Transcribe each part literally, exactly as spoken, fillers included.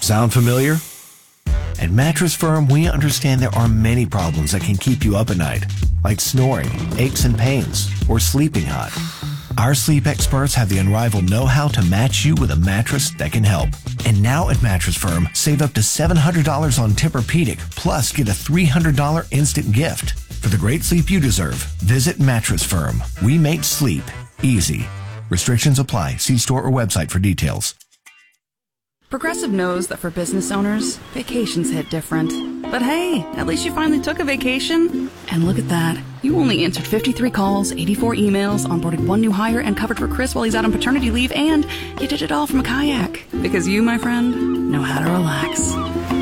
Sound familiar? At Mattress Firm, we understand there are many problems that can keep you up at night, like snoring, aches and pains, or sleeping hot. Our sleep experts have the unrivaled know-how to match you with a mattress that can help. And now at Mattress Firm, save up to seven hundred dollars on Tempur-Pedic, plus get a three hundred dollars instant gift. For the great sleep you deserve, visit Mattress Firm. We make sleep easy. Restrictions apply. See store or website for details. Progressive knows that for business owners, vacations hit different. But hey, at least you finally took a vacation. And look at that. You only answered fifty-three calls, eighty-four emails, onboarded one new hire, and covered for Chris while he's out on paternity leave, and you did it all from a kayak. Because you, my friend, know how to relax.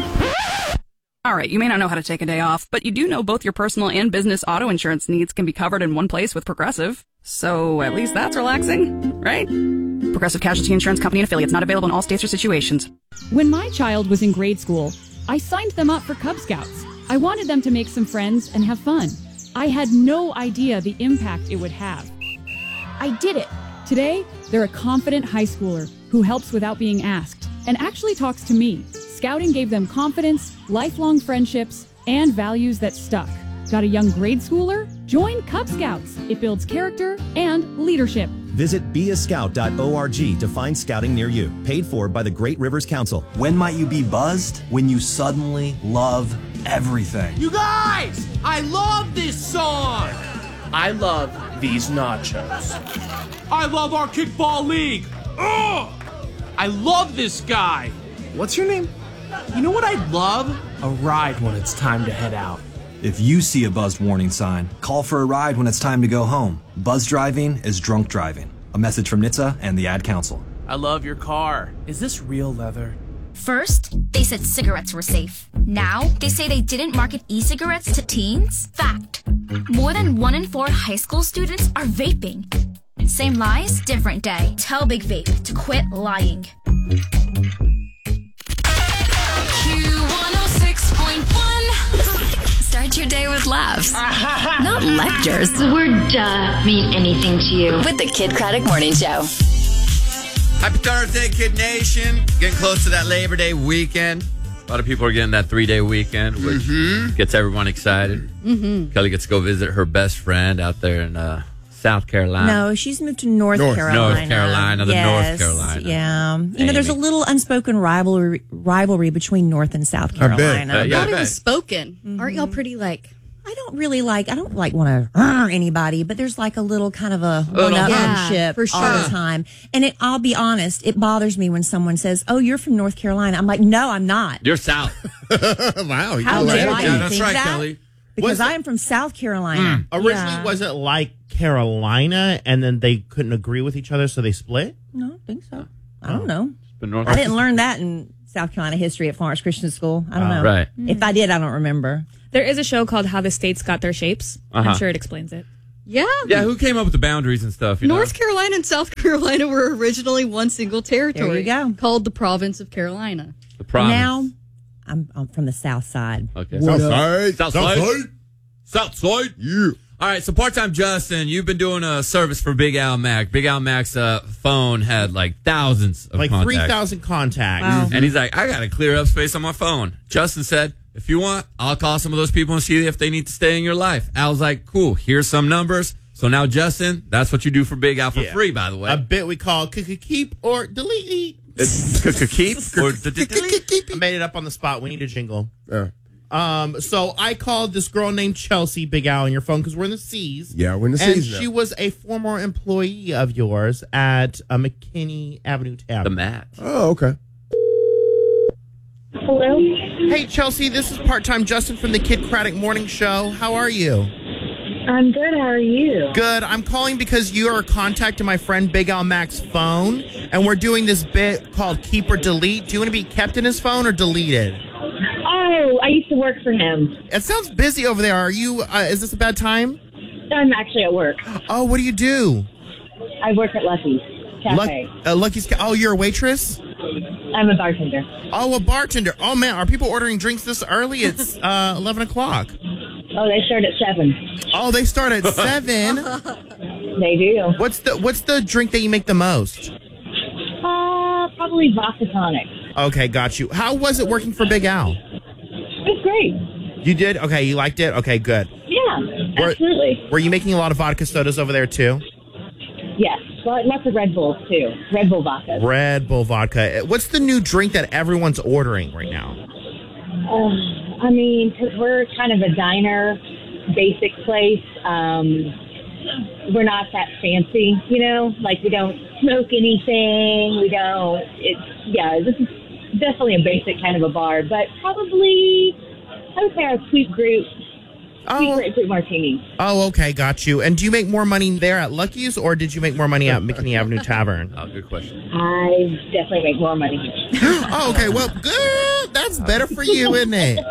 All right, you may not know how to take a day off, but you do know both your personal and business auto insurance needs can be covered in one place with Progressive. So at least that's relaxing, right? Progressive Casualty Insurance Company and affiliates, not available in all states or situations. When my child was in grade school, I signed them up for Cub Scouts. I wanted them to make some friends and have fun. I had no idea the impact it would have. I did it. Today, they're a confident high schooler who helps without being asked and actually talks to me. Scouting gave them confidence, lifelong friendships, and values that stuck. Got a young grade schooler? Join Cub Scouts. It builds character and leadership. Visit be a scout dot org to find scouting near you. Paid for by the Great Rivers Council. When might you be buzzed? When you suddenly love everything. You guys! I love this song! I love these nachos. I love our kickball league! Ugh! I love this guy! What's your name? You know what I'd love? A ride when it's time to head out. If you see a buzzed warning sign, call for a ride when it's time to go home. Buzz driving is drunk driving. A message from N H T S A and the Ad Council. I love your car. Is this real leather? First, they said cigarettes were safe. Now, they say they didn't market e-cigarettes to teens. Fact. More than one in four high school students are vaping. Same lies, different day. Tell Big Vape to quit lying. Start your day with laughs, not lectures. The word duh mean anything to you. With the Kid Craddock Morning Show. Happy Thursday, Kid Nation. Getting close to that Labor Day weekend. A lot of people are getting that three-day weekend, which mm-hmm. gets everyone excited. Mm-hmm. Kelly gets to go visit her best friend out there in uh, South Carolina. No, she's moved to North, North Carolina. North Carolina, the yes, North Carolina. Yeah. You Amy. know, there's a little unspoken rivalry rivalry between North and South Carolina. Uh, yeah, Not even spoken. Mm-hmm. Aren't y'all pretty like... I don't really like, I don't like want to uh, anybody, but there's like a little kind of a one-upmanship yeah, for sure. all the time. And it, I'll be honest, it bothers me when someone says, oh, you're from North Carolina. I'm like, no, I'm not. You're South. Wow. How right. dare yeah, you that's think right, that? Kelly. Because Was I am from South Carolina. Mm. Originally, Yeah. was it like Carolina and then they couldn't agree with each other, so they split? No, I don't think so. I don't know. But North I didn't learn that in South Carolina history at Florence Christian School. I don't Oh, know. right. If I did, I don't remember. There is a show called How the States Got Their Shapes. Uh-huh. I'm sure it explains it. Yeah. Yeah, who came up with the boundaries and stuff? You North know? Carolina and South Carolina were originally one single territory. There you go. Called the Province of Carolina. The province. Now, I'm, I'm from the South Side. Okay. South side. South side. South side. Yeah. All right, so part-time Justin, you've been doing a service for Big Al Mac. Big Al Mac's uh, phone had like thousands of Like contacts. three thousand contacts. Wow. And he's like, I got to clear up space on my phone. Justin said, if you want, I'll call some of those people and see if they need to stay in your life. Al's like, cool, here's some numbers. So now, Justin, that's what you do for Big Al for Yeah. free, by the way. A bit we call keep or delete. It's keep or delete. I made it up on the spot. We need a jingle. Yeah. Um, so I called this girl named Chelsea, Big Al, on your phone because we're in the C's. Yeah, we're in the and C's now. she was a former employee of yours at uh, McKinney Avenue Tavern. The mat. Oh, okay. Hello? Hey, Chelsea, this is part-time Justin from the Kid Craddock Morning Show. How are you? I'm good. How are you? Good. I'm calling because you are contacting my friend Big Al Mac's phone, and we're doing this bit called Keep or Delete. Do you want to be kept in his phone or deleted? Oh, I used to work for him. It sounds busy over there. Are you? Uh, is this a bad time? I'm actually at work. Oh, what do you do? I work at Lucky's Cafe. Luck, uh, Lucky's. Ca- oh, you're a waitress? I'm a bartender. Oh, a bartender. Oh, man. Are people ordering drinks this early? It's uh, eleven o'clock. Oh, they start at seven. Oh, they start at seven? They do. What's the What's the drink that you make the most? Uh, probably vodka tonic. Okay, got you. How was it working for Big Al? It was great. You did? Okay, you liked it? Okay, good. Yeah, Were, absolutely. Were you making a lot of vodka sodas over there, too? Yes, well, lots of Red Bulls, too. Red Bull vodka. Red Bull vodka. What's the new drink that everyone's ordering right now? Uh, I mean, because we're kind of a diner, basic place. Um, we're not that fancy, you know? Like, we don't smoke anything. We don't, it's, yeah, this is definitely a basic kind of a bar. But probably, I would say our sweet grape, sweet grapefruit martini. Oh, okay, got you. And do you make more money there at Lucky's, or did you make more money at McKinney Avenue Tavern? Oh, good question. I definitely make more money. Oh, okay, well, good. That's better for you, isn't it?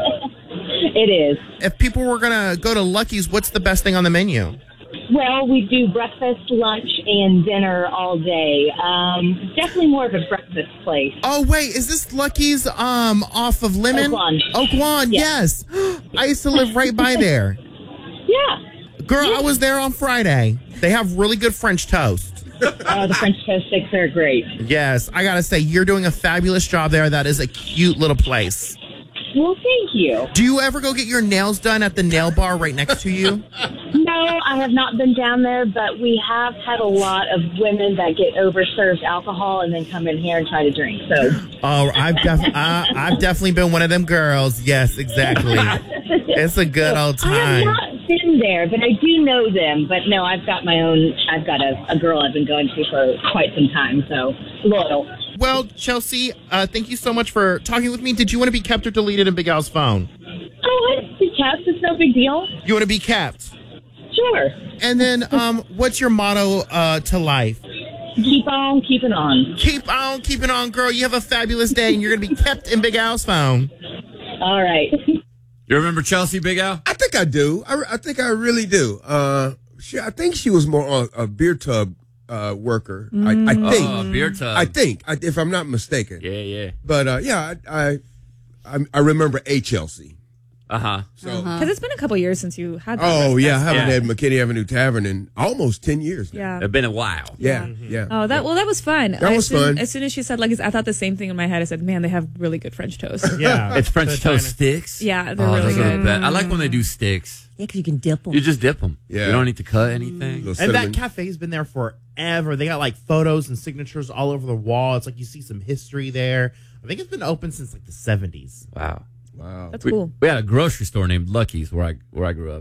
It is. If people were going to go to Lucky's, what's the best thing on the menu? Well, we do breakfast, lunch, and dinner all day. Um, definitely more of a breakfast place. Oh, wait, is this Lucky's um, off of Lemon? Oakwan. Oakwan, yes. I used to live right by there. Yeah. Girl, I was there on Friday. They have really good French toast. Oh, the French toast sticks are great. Yes, I got to say, you're doing a fabulous job there. That is a cute little place. Well, thank you. Do you ever go get your nails done at the nail bar right next to you? No, I have not been down there, but we have had a lot of women that get overserved alcohol and then come in here and try to drink. So, oh, I've def- uh, I've definitely been one of them girls. Yes, exactly. It's a good old I have time. not been there, but I do know them. But no, I've got my own. I've got a, a girl I've been going to for quite some time. So loyal. Well, Chelsea, uh, thank you so much for talking with me. Did you want to be kept or deleted in Big Al's phone? Oh, it's be kept. It's no big deal. You want to be kept? Sure. And then, um, what's your motto uh, to life? Keep on keeping on. Keep on keeping on, girl. You have a fabulous day, and you're going to be kept in Big Al's phone. All right. You remember Chelsea, Big Al? I think I do. I, I think I really do. Uh, she, I think she was more on a beer tub uh, worker. I, I think. Oh, a beer tub. I think, I, if I'm not mistaken. Yeah, yeah. But uh, yeah, I, I I I remember a Chelsea. Uh huh. So. Because it's been a couple years since you had that. Oh yeah, I haven't Yeah. had McKinney Avenue Tavern in almost ten years now. Yeah. It's been a while. Yeah, yeah. Oh, that well, that was fun. That I- was as soon, fun. As soon as she said Lucky's, I thought the same thing in my head. I said, "Man, they have really good French toast." Yeah. It's French The toast China. sticks. Yeah, they're oh, really those are the good. best. I like when they do sticks. Yeah, because you can dip them. You just dip them. Yeah. You don't need to cut anything. Little And cinnamon. that cafe's been there forever. They got like photos and signatures all over the wall. It's like you see some history there. I think it's been open since like the seventies. Wow. Wow. That's We, cool. we had a grocery store named Lucky's where I where I grew up.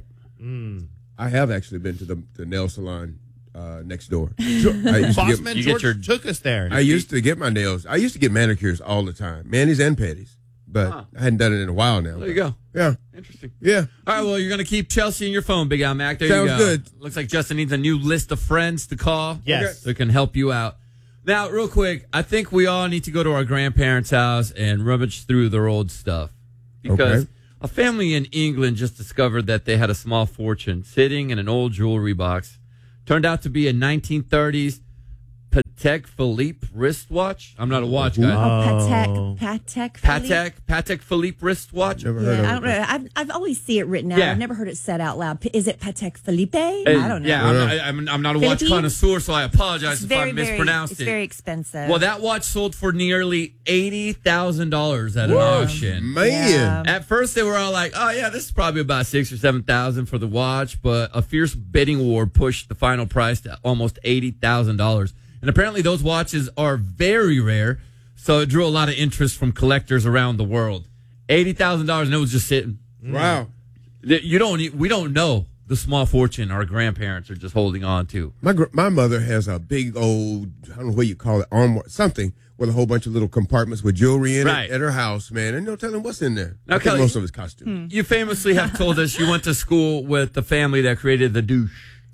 I have actually been to the, the nail salon uh, next door. I used, to Bossman get, you get George your- took us there. I used to get my nails. I used to get manicures all the time, manis and pedis. But Huh. I hadn't done it in a while now. There you go. Yeah, Interesting. yeah. All right, well, you're going to keep Chelsea in your phone, Big Al Mac. There Sounds you go. good. Looks like Justin needs a new list of friends to call. Yes. So it can help you out. Now, real quick, I think we all need to go to our grandparents' house and rummage through their old stuff. Because Okay. a family in England just discovered that they had a small fortune sitting in an old jewelry box. Turned out to be a nineteen thirties Patek Philippe wristwatch. I'm not a watch guy. Oh, Patek, Patek, Philippe? Patek, Patek Philippe wristwatch. Never heard Yeah, I of don't it. know. I've, I've always see it written out. Yeah. I've never heard it said out loud. P- Is it Patek Philippe? Uh, I don't know. Yeah, I'm, I, I'm, I'm not a watch Philippe? connoisseur, so I apologize It's if very, I very, mispronounced it's it. very expensive. Well, that watch sold for nearly eighty thousand dollars at an auction. Man. Yeah. At first, they were all like, "Oh yeah, this is probably about six or seven thousand for the watch," but a fierce bidding war pushed the final price to almost eighty thousand dollars. And apparently, those watches are very rare, so it drew a lot of interest from collectors around the world. Eighty thousand dollars, and it was just sitting. Wow. You don't. e- We don't know the small fortune our grandparents are just holding on to. My gr- my mother has a big old, I don't know what you call it, armoire, something with a whole bunch of little compartments with jewelry in Right. it at her house, man. And no telling what's in there. Now, I think Kelly- most of it's costume. You famously have told us you went to school with the family that created the douche.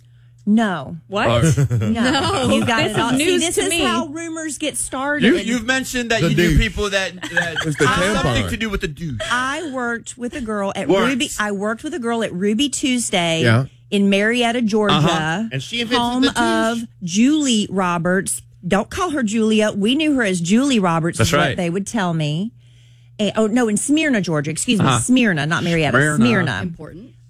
No. What? Or- No. No, You got this it all. is See, news this to is me. how rumors get started. You, you've mentioned that The you knew douche. people that, that It's the have something tampon. to do with the douche. I worked with a girl at Works. Ruby. I worked with a girl at Ruby Tuesday Yeah. in Marietta, Georgia. Uh-huh. And she invented home the douche. of Julie Roberts. Don't call her Julia. We knew her as Julie Roberts. That's is what right. they would tell me. Eh, oh no, in Smyrna, Georgia. Excuse me, Uh-huh. Smyrna, not Marietta. Smyrna. Smyrna. Important.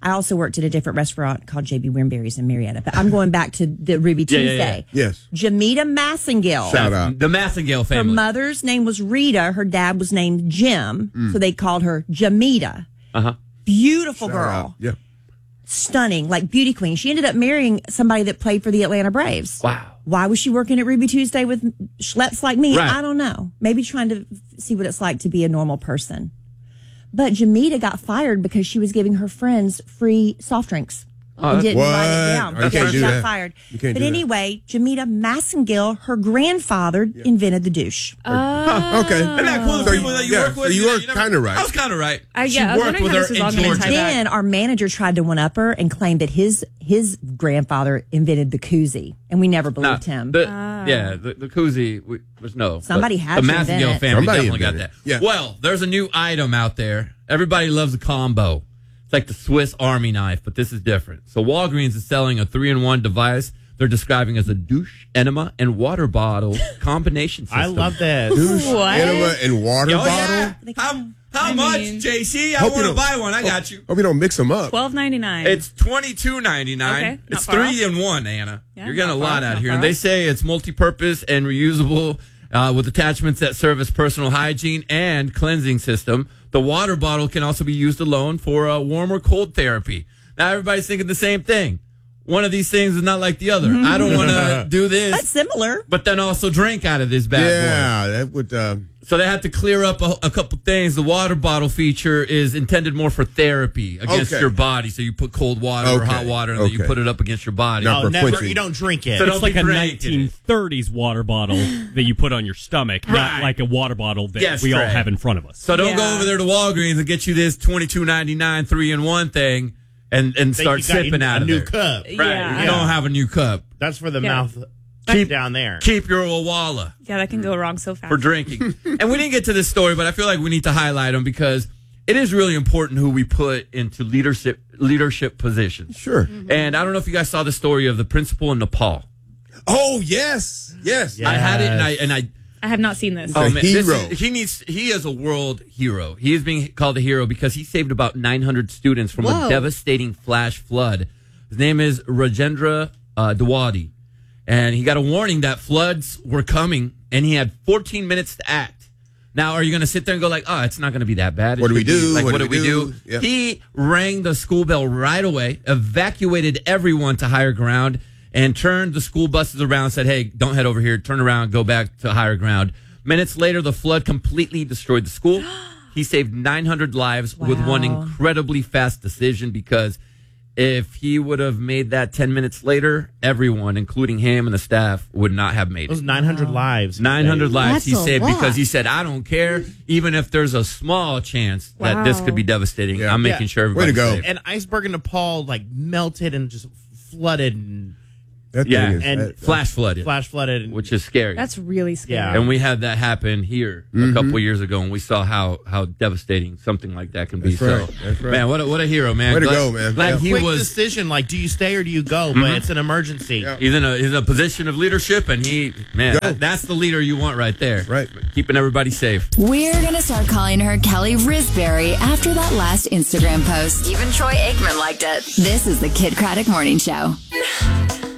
I also worked at a different restaurant called J B Wimberry's in Marietta. But I'm going back to the Ruby Yeah, yeah, Tuesday. yeah. Yes. Jamita Massengill. Shout out. The Massengale Her family. mother's name was Rita. Her dad was named Jim. Mm. So they called her Jamita. Uh-huh. Beautiful Shout girl. out. Yeah. Stunning, like beauty queen. She ended up marrying somebody that played for the Atlanta Braves. Wow. Why was she working at Ruby Tuesday with schleps like me? Right. I don't know. Maybe trying to see what it's like to be a normal person. But Jamita got fired because she was giving her friends free soft drinks. Oh, and didn't what? write it down. Oh, you Okay, can't she do got that. fired. You can't but do that. anyway, Jamita Massengill, her grandfather, invented the douche. Huh, okay. Isn't that cool? The So people you- that you yeah, work with. so you know, were never- kinda right. I was kind of right. I- she yeah, I was worked wondering with how her this was all in gonna Georgia. tie back. Then our manager tried to one up her and claimed that his his grandfather invented the koozie, and we never Nah, believed him. the- Yeah, the, the koozie we, was no. Somebody but had the to Massengale invent it. family Somebody definitely got invented that. it. Yeah. Well, there's a new item out there. Everybody loves a combo. It's like the Swiss Army knife, but this is different. So Walgreens is selling a three-in-one device they're describing as a douche, enema, and water bottle combination system. I love this. Douche, What? enema, and water Oh, bottle. yeah. How, how I much, mean- J C? I Hope you want to don't- buy one. I got you. Hope you don't mix them up. Twelve ninety nine. It's twenty-two ninety-nine. Okay, not It's far three in one, Anna. Yeah, You're getting a not lot far, out not here. far And they off. say it's multi-purpose and reusable uh, with attachments that serve as personal hygiene and cleansing system. The water bottle can also be used alone for uh, warm or cold therapy. Now everybody's thinking the same thing. One of these things is not like the other. I don't want to do That's this, similar. but then also drink out of this bad boy. Yeah, that would. Uh, So they have to clear up a, a couple things. The water bottle feature is intended more for therapy against Okay. your body. So you put cold water or Okay. hot water, and then you Okay. put it up against your body. Not Oh, for never. quenching. You don't drink it. So don't It's like be a drinking it. nineteen thirties water bottle that you put on your stomach, not Right. like a water bottle that Yes, we all Trey. have in front of us. So don't Yeah. go over there to Walgreens and get you this twenty-two ninety-nine three in one thing and and Then start you got sipping a out of new there. cup. Right. Yeah. You don't have a new cup. That's for the Yeah. mouth Keep- down there. Keep your Owala Yeah, that can go wrong so fast. for drinking. And we didn't get to this story, but I feel like we need to highlight them because it is really important who we put into leadership leadership positions. sure. And I don't know if you guys saw the story of the principal in Nepal. Oh yes, yes. I had it, and I and I. I have not seen this. Oh a man, this hero. is- he needs. He is a world hero. He is being called a hero because he saved about nine hundred students from Whoa. a devastating flash flood. His name is Rajendra uh, Dawadi, and he got a warning that floods were coming, and he had fourteen minutes to act. Now, are you going to sit there and go like, "Oh, it's not going to be that bad"? It What do we should be- do? Like, What what, do do we we do? do? Yeah. He rang the school bell right away, evacuated everyone to higher ground, and turned the school buses around. Said, "Hey, don't head over here. Turn around. Go back to higher ground." Minutes later, the flood completely destroyed the school. He saved nine hundred lives with one Wow. incredibly fast decision because if he would have made that ten minutes later, everyone, including him and the staff, would not have made Those it. nine hundred lives. nine hundred lives That's he a saved lot. because he said, I don't care, even if there's a small chance that this Wow. could be devastating. Yeah. I'm making Yeah. sure Way to everybody's go. safe. An iceberg in Nepal like melted and just flooded and That Yeah, thing is, and that- Flash flooded, flash flooded. And, which is scary. That's really scary. Yeah. And we had that happen here Mm-hmm. a couple years ago, and we saw how how devastating something like that can be. That's right. So, That's right. man, what a, what a hero, man! Way to Glad- go, man. Glad Yeah. he quick was. decision, like, do you stay or do you go? Mhm. But it's an emergency. Yeah. He's in a he's in a position of leadership, and he man, Go. that- that's the leader you want right there. Right. Keeping everybody safe. We're going to start calling her Kelly Risberry after that last Instagram post. Even Troy Aikman liked it. This is the Kid Craddock Morning Show.